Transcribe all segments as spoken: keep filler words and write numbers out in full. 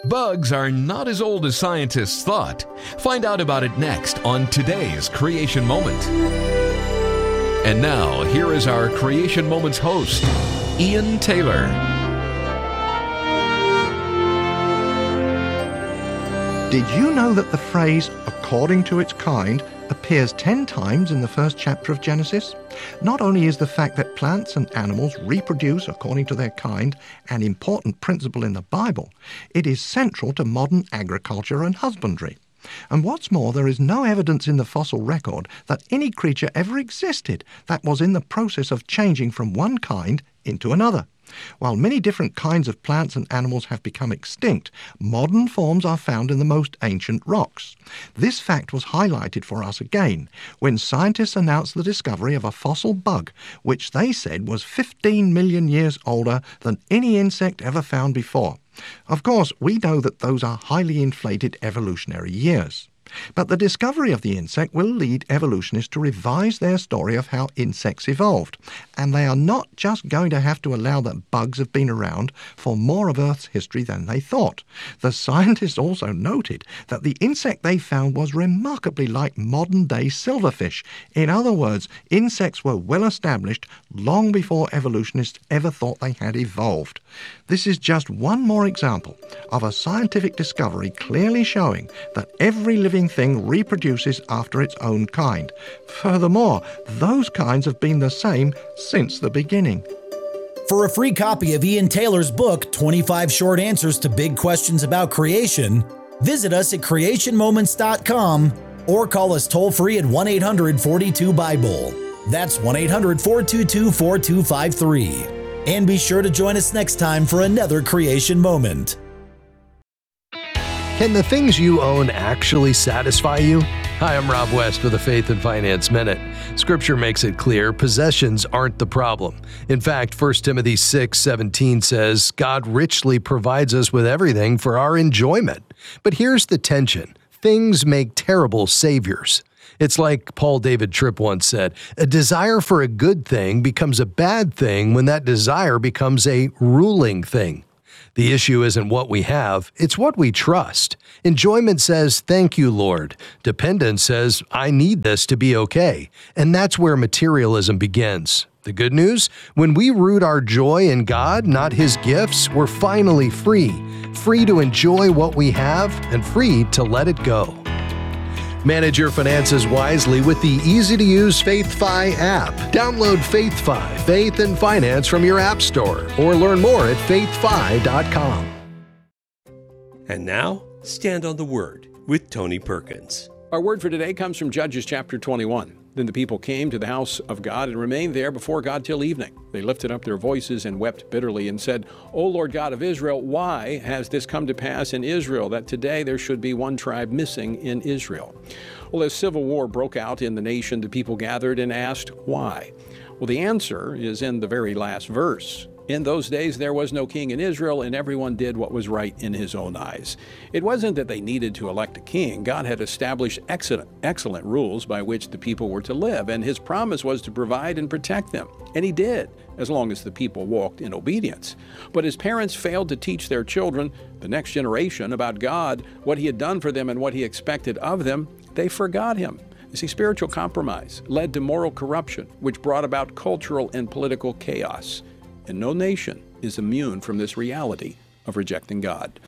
Bugs are not as old as scientists thought. Find out about it next on today's Creation Moment. And now, here is our Creation Moments host, Ian Taylor. Did you know that the phrase, according to its kind, appears ten times in the first chapter of Genesis? Not only is the fact that plants and animals reproduce according to their kind an important principle in the Bible, it is central to modern agriculture and husbandry. And what's more, there is no evidence in the fossil record that any creature ever existed that was in the process of changing from one kind into another. While many different kinds of plants and animals have become extinct, modern forms are found in the most ancient rocks. This fact was highlighted for us again when scientists announced the discovery of a fossil bug, which they said was fifteen million years older than any insect ever found before. Of course, we know that those are highly inflated evolutionary years. But the discovery of the insect will lead evolutionists to revise their story of how insects evolved. And they are not just going to have to allow that bugs have been around for more of Earth's history than they thought. The scientists also noted that the insect they found was remarkably like modern-day silverfish. In other words, insects were well established long before evolutionists ever thought they had evolved. This is just one more example of a scientific discovery clearly showing that every living thing reproduces after its own kind. Furthermore, those kinds have been the same since the beginning. For a free copy of Ian Taylor's book, twenty-five Short Answers to Big Questions About Creation, visit us at creation moments dot com or call us toll-free at one eight hundred four two Bible. That's one eight hundred four two two four two five three. And be sure to join us next time for another Creation Moment. Can the things you own actually satisfy you? Hi, I'm Rob West with a Faith and Finance Minute. Scripture makes it clear possessions aren't the problem. In fact, First Timothy six seventeen says, God richly provides us with everything for our enjoyment. But here's the tension. Things make terrible saviors. It's like Paul David Tripp once said, a desire for a good thing becomes a bad thing when that desire becomes a ruling thing. The issue isn't what we have, it's what we trust. Enjoyment says, thank you, Lord. Dependence says, I need this to be okay. And that's where materialism begins. The good news? When we root our joy in God, not His gifts, we're finally free. Free to enjoy what we have and free to let it go. Manage your finances wisely with the easy-to-use FaithFi app. Download FaithFi, Faith and Finance from your app store, or learn more at faith fi dot com. And now, Stand on the Word with Tony Perkins. Our word for today comes from Judges chapter twenty-one. Then the people came to the house of God and remained there before God till evening. They lifted up their voices and wept bitterly and said, O Lord God of Israel, why has this come to pass in Israel, that today there should be one tribe missing in Israel? Well, as civil war broke out in the nation, the people gathered and asked, why? Well, the answer is in the very last verse. In those days there was no king in Israel, and everyone did what was right in his own eyes. It wasn't that they needed to elect a king. God had established excellent, excellent rules by which the people were to live, and His promise was to provide and protect them. And He did, as long as the people walked in obedience. But as parents failed to teach their children, the next generation, about God, what He had done for them and what He expected of them, they forgot Him. You see, spiritual compromise led to moral corruption, which brought about cultural and political chaos. And no nation is immune from this reality of rejecting God.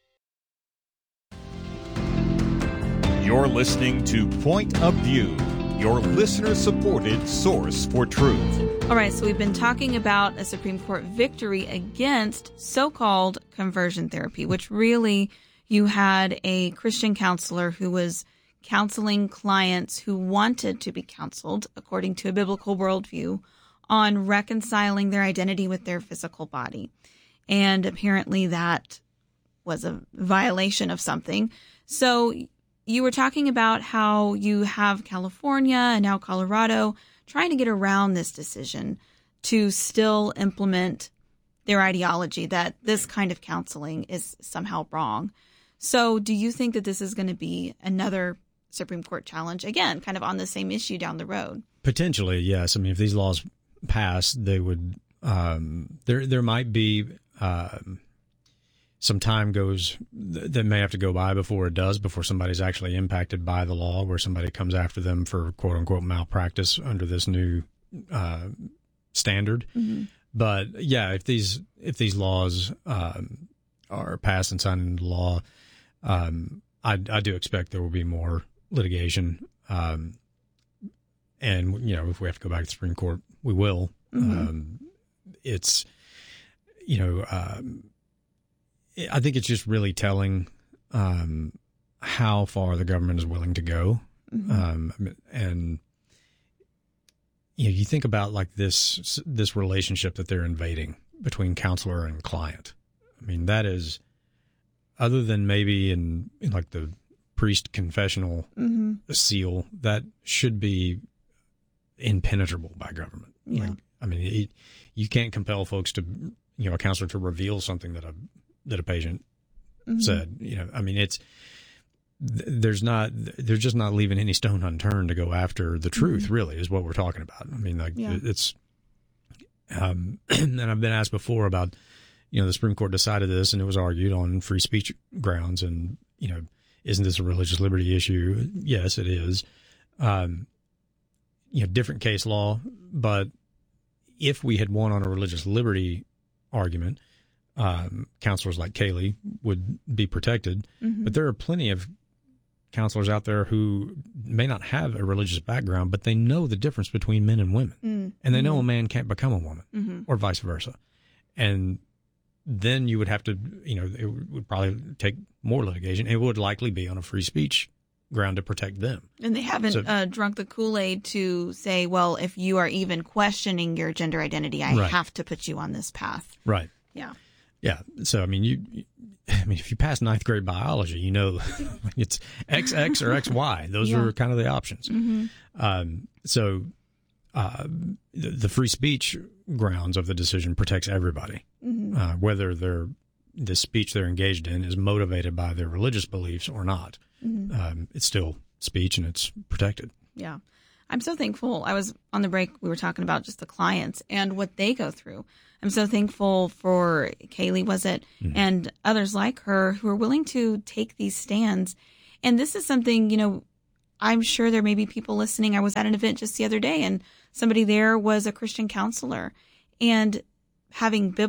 You're listening to Point of View, your listener-supported source for truth. All right, so we've been talking about a Supreme Court victory against so-called conversion therapy, which really you had a Christian counselor who was counseling clients who wanted to be counseled according to a biblical worldview on reconciling their identity with their physical body. And apparently that was a violation of something. So you were talking about how you have California and now Colorado trying to get around this decision to still implement their ideology that this kind of counseling is somehow wrong. So do you think that this is going to be another Supreme Court challenge, again, kind of on the same issue down the road? Potentially, yes. I mean, if these laws pass, they would, um, there there might be um, some time goes th- that may have to go by before it does, before somebody's actually impacted by the law, where somebody comes after them for quote unquote malpractice under this new uh, standard. Mm-hmm. But yeah, if these if these laws um, are passed and signed into law, um, I, I do expect there will be more litigation. Um, and you know, if we have to go back to the Supreme Court, we will. Mm-hmm. Um, it's you know. Um, I think it's just really telling um, how far the government is willing to go. Mm-hmm. Um, and you know, you think about like this this relationship that they're invading between counselor and client. I mean, that is, other than maybe in, in like the priest confessional mm-hmm. seal, that should be impenetrable by government. Yeah. Like, I mean, it, you can't compel folks to, you know, a counselor to reveal something that a that a patient mm-hmm. said. You know, I mean, it's there's not they're just not leaving any stone unturned to go after the truth. Mm-hmm. Really, is what we're talking about. I mean, like yeah. it's. Um, and I've been asked before about, you know, the Supreme Court decided this, and it was argued on free speech grounds, and you know, isn't this a religious liberty issue? Yes, it is. Um, you know, different case law, but if we had won on a religious liberty argument, um, counselors like Kaylee would be protected. Mm-hmm. But there are plenty of counselors out there who may not have a religious background, but they know the difference between men and women. Mm-hmm. And they know a man can't become a woman mm-hmm. or vice versa. And then you would have to, you know, it would probably take more litigation. It would likely be on a free speech ground to protect them. And they haven't so, uh, drunk the Kool-Aid to say, well, if you are even questioning your gender identity, I right. have to put you on this path. Right. Yeah. Yeah. So, I mean, you, I mean, if you pass ninth grade biology, you know, it's X X or X Y. Those yeah. are kind of the options. Mm-hmm. Um, so, uh, the, the free speech grounds of the decision protects everybody, mm-hmm. uh, whether they're, the speech they're engaged in is motivated by their religious beliefs or not. Mm-hmm. Um, it's still speech and it's protected. Yeah. I'm so thankful. I was on the break. We were talking about just the clients and what they go through. I'm so thankful for Kaylee, was it, mm-hmm. and others like her who are willing to take these stands. And this is something, you know, I'm sure there may be people listening. I was at an event just the other day and somebody there was a Christian counselor, and having biblical